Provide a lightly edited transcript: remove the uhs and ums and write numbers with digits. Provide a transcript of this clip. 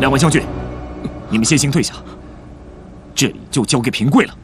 两位将军，你们先行退下，这里就交给平贵了。